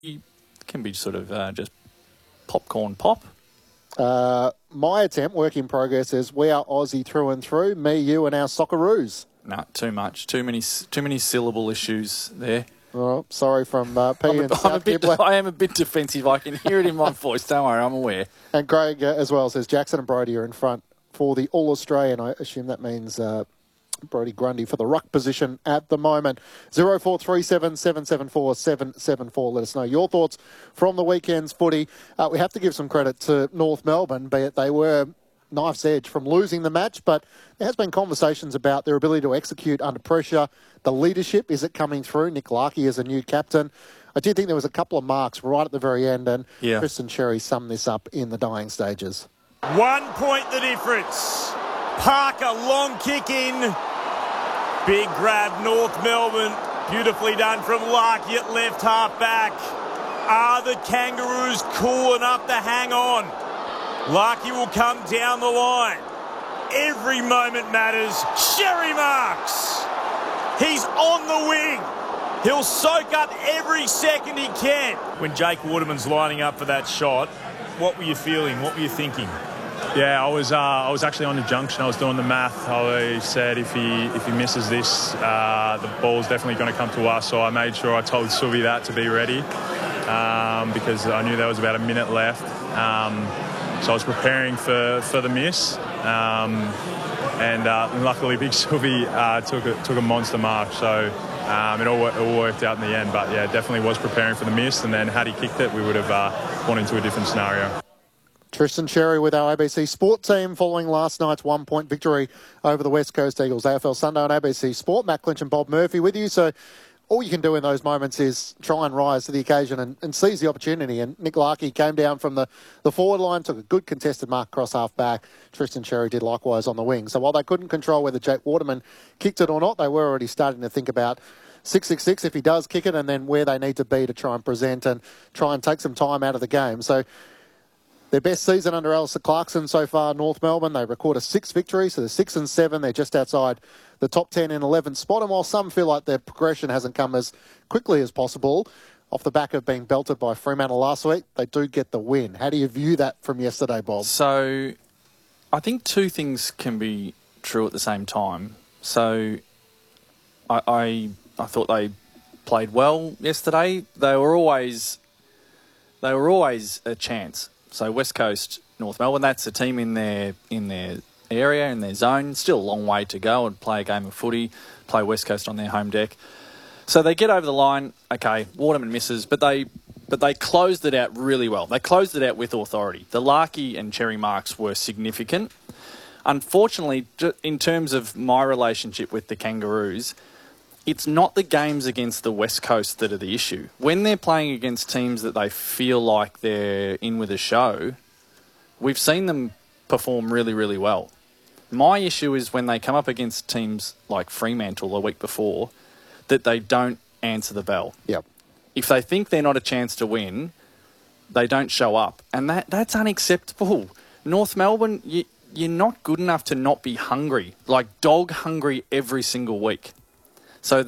It can be sort of just popcorn pop. My attempt, work in progress, is we are Aussie through and through. Me, you, and our Socceroos. No, too much. Too many syllable issues there. Oh, sorry from P and South Gippsland. I am a bit defensive. I can hear it in my voice. Don't worry, I'm aware. And Greg as well says Jackson and Brody are in front for the All-Australian. I assume that means Brody Grundy for the ruck position at the moment. 0437 774 774. Let us know your thoughts from the weekend's footy. We have to give some credit to North Melbourne, be it they were knife's edge from losing the match, but there has been conversations about their ability to execute under pressure. The leadership, is it coming through? Nick Larkey is a new captain. I did think there was a couple of marks right at the very end, and Tristan Cherry summed this up in the dying stages. 1 point the difference. Parker, long kick in. Big grab, North Melbourne. Beautifully done from Larkey at left half back. Are the Kangaroos cool enough to hang on? Larkey will come down the line. Every moment matters. Sherry Marks. He's on the wing. He'll soak up every second he can. When Jake Waterman's lining up for that shot, what were you feeling? What were you thinking? Yeah, I was actually on the junction. I was doing the math. I said if he misses this, the ball's definitely going to come to us. So I made sure I told Suvi that to be ready because I knew there was about a minute left. So I was preparing for the miss. And luckily Big Suvi took a monster mark. So it all worked out in the end. But, yeah, definitely was preparing for the miss. And then had he kicked it, we would have gone into a different scenario. Tristan Cherry with our ABC Sport team following last night's 1 point victory over the West Coast Eagles. AFL Sunday on ABC Sport. Matt Clinch and Bob Murphy with you. So all you can do in those moments is try and rise to the occasion and seize the opportunity. And Nick Larkey came down from the forward line, took a good contested mark across half back. Tristan Cherry did likewise on the wing. So while they couldn't control whether Jake Waterman kicked it or not, they were already starting to think about 666 if he does kick it, and then where they need to be to try and present and try and take some time out of the game. So their best season under Alistair Clarkson so far, North Melbourne. They record a 6 victory, so they're 6 and 7. They're just outside the top 10 and 11 spot. And while some feel like their progression hasn't come as quickly as possible, off the back of being belted by Fremantle last week, they do get the win. How do you view that from yesterday, Bob? So I think two things can be true at the same time. So I thought they played well yesterday. They were always a chance. So West Coast, North Melbourne, that's a team in their area, in their zone. Still a long way to go and play a game of footy, play West Coast on their home deck. So they get over the line. Okay, Waterman misses, but they closed it out really well. They closed it out with authority. The Larkey and Cherry marks were significant. Unfortunately, in terms of my relationship with the Kangaroos, it's not the games against the West Coast that are the issue. When they're playing against teams that they feel like they're in with a show, we've seen them perform really, really well. My issue is when they come up against teams like Fremantle the week before, that they don't answer the bell. Yep. If they think they're not a chance to win, they don't show up. And that's unacceptable. North Melbourne, you're not good enough to not be hungry, like dog hungry every single week. So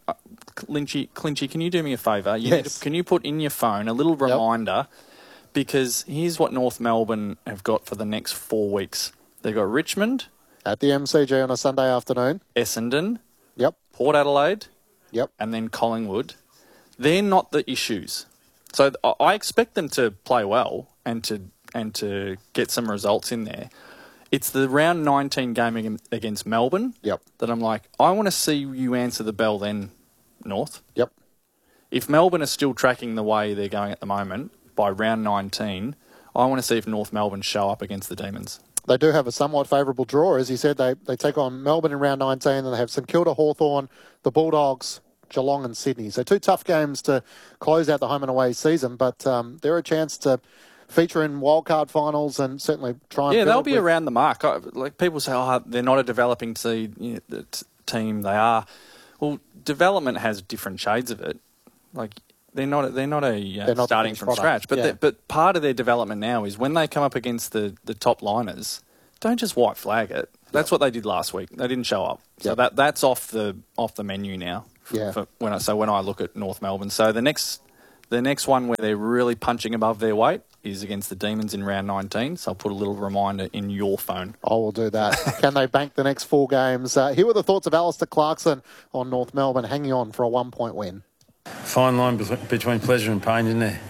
Clinchy, can you do me a favour? Yes. Can you put in your phone a little reminder? Because here's what North Melbourne have got for the next 4 weeks. They've got Richmond. At the MCG on a Sunday afternoon. Essendon. Yep. Port Adelaide. Yep. And then Collingwood. They're not the issues. So I expect them to play well and to get some results in there. It's the round 19 game against Melbourne that I'm like, I want to see you answer the bell then, North. Yep. If Melbourne are still tracking the way they're going at the moment, by round 19, I want to see if North Melbourne show up against the Demons. They do have a somewhat favourable draw. As you said, they take on Melbourne in round 19, and they have St Kilda, Hawthorn, the Bulldogs, Geelong and Sydney. So 2 tough games to close out the home and away season, but they're a chance to feature in wildcard finals and certainly try and... Yeah, they'll be around the mark. Like people say, they're not a developing team. They are. Well, development has different shades of it. Like they're not starting from scratch. But but part of their development now is when they come up against the top liners, don't just white flag it. That's what they did last week. They didn't show up. So that's off the menu now. Yeah. When I look at North Melbourne, so the next The next one where they're really punching above their weight is against the Demons in round 19. So I'll put a little reminder in your phone. I will do that. Can they bank the next 4 games? Here were the thoughts of Alistair Clarkson on North Melbourne, hanging on for a 1-point win. Fine line between pleasure and pain, isn't there?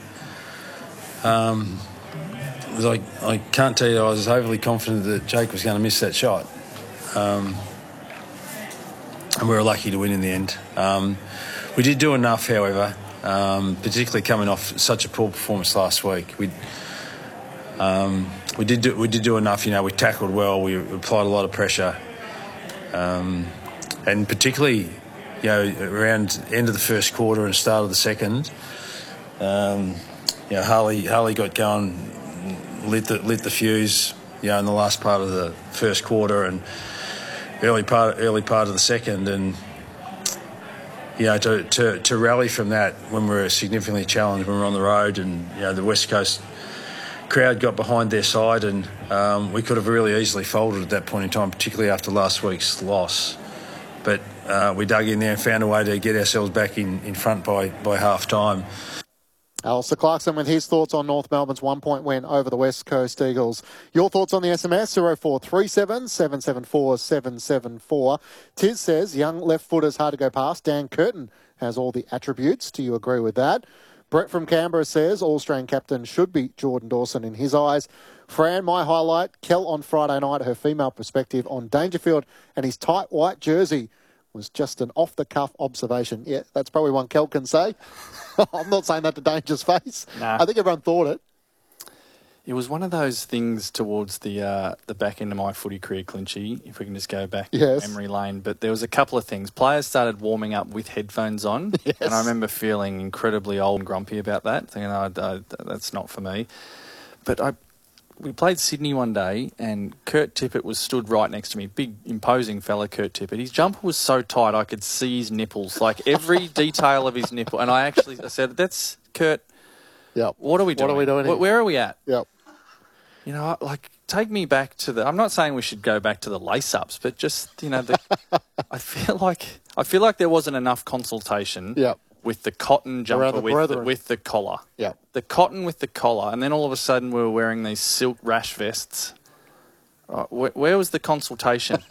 I can't tell you I was overly confident that Jake was going to miss that shot. And we were lucky to win in the end. We did do enough, however, particularly coming off such a poor performance last week. We did do enough. We tackled well. We applied a lot of pressure, and particularly, around end of the first quarter and start of the second, Harley got going, lit the fuse, in the last part of the first quarter and early part of the second, and to rally from that when we were significantly challenged when we were on the road, and the West Coast crowd got behind their side, and we could have really easily folded at that point in time, particularly after last week's loss. But we dug in there and found a way to get ourselves back in front by half time. Alistair Clarkson with his thoughts on North Melbourne's 1-point win over the West Coast Eagles. Your thoughts on the SMS, 0437 774 774. Tiz says, young left footers hard to go past. Dan Curtin has all the attributes. Do you agree with that? Brett from Canberra says, All-Australian captain should be Jordan Dawson in his eyes. Fran, my highlight, Kel on Friday night, her female perspective on Dangerfield and his tight white jersey was just an off-the-cuff observation. Yeah, that's probably one Kel can say. I'm not saying that to Danger's face. Nah. I think everyone thought it. It was one of those things towards the back end of my footy career, Clinchy, if we can just go back memory lane. But there was a couple of things. Players started warming up with headphones on, and I remember feeling incredibly old and grumpy about that, thinking, that's not for me. But we played Sydney one day, and Kurt Tippett was stood right next to me. Big, imposing fella, Kurt Tippett. His jumper was so tight I could see his nipples, like every detail of his nipple. And I said, "That's Kurt. Yep. What are we doing? What are we doing here? Where are we at?" Yep. Take me back to the. I'm not saying we should go back to the lace-ups, but just I feel like there wasn't enough consultation. Yep. With the cotton jumper with the collar. Yeah. The cotton with the collar. And then all of a sudden we were wearing these silk rash vests. Where was the consultation?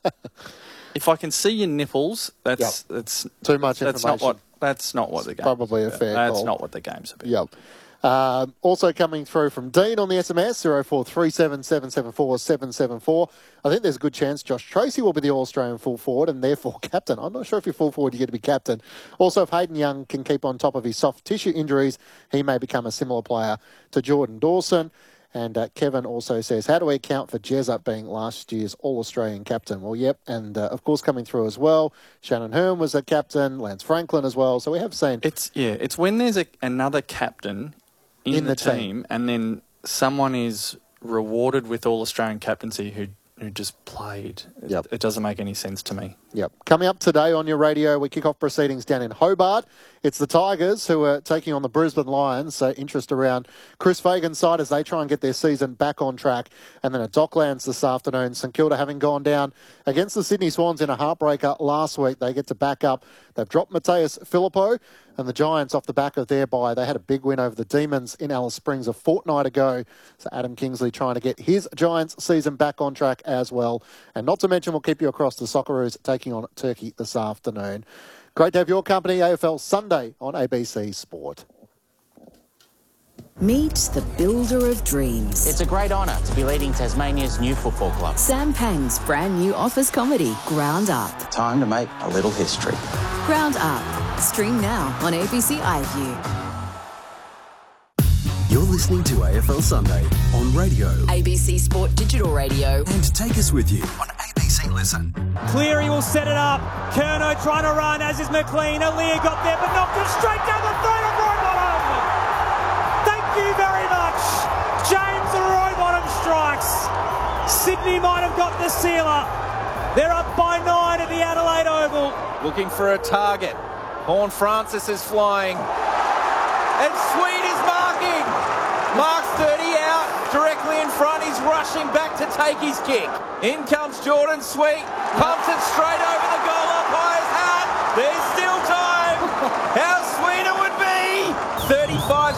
If I can see your nipples, that's too much information. That's not what the game. Probably a fair call. That's not what the game's about. Yep. Also coming through from Dean on the SMS, 0437 774 774. I think there's a good chance Josh Tracy will be the All-Australian full forward and therefore captain. I'm not sure if you're full forward, you get to be captain. Also, if Hayden Young can keep on top of his soft tissue injuries, he may become a similar player to Jordan Dawson. And Kevin also says, how do we account for Jezza being last year's All-Australian captain? Well, yep. And, of course, coming through as well, Shannon Hearn was a captain, Lance Franklin as well. So we have seen... It's when there's another captain in the team and then someone is rewarded with All-Australian captaincy who just played. Yep. It doesn't make any sense to me. Yep. Coming up today on your radio, we kick off proceedings down in Hobart. It's the Tigers who are taking on the Brisbane Lions. So interest around Chris Fagan's side as they try and get their season back on track. And then at Docklands this afternoon, St Kilda having gone down against the Sydney Swans in a heartbreaker last week. They get to back up. They've dropped Mateus Filippo. And the Giants, off the back of their bye, they had a big win over the Demons in Alice Springs a fortnight ago. So Adam Kingsley trying to get his Giants season back on track as well. And not to mention, we'll keep you across the Socceroos taking on Turkey this afternoon. Great to have your company, AFL Sunday on ABC Sport. Meet the builder of dreams. It's a great honour to be leading Tasmania's new football club. Sam Pang's brand new office comedy, Ground Up. Time to make a little history. Ground Up. Stream now on ABC iView. You're listening to AFL Sunday on radio. ABC Sport Digital Radio. And take us with you on ABC Listen. Cleary will set it up. Curnow trying to run, as is McLean. Aaliyah got there, but knocked it straight down the throat of Roybottom. Thank you very much. James Roybottom strikes. Sydney might have got the sealer. They're up by 9 at the Adelaide Oval. Looking for a target. Horn Francis is flying. And Sweet is marking. Marks 30 out, directly in front. He's rushing back to take his kick. In comes Jordan Sweet. Pumps it straight over the goal umpire's hat. There's still time. How sweet it would be. 5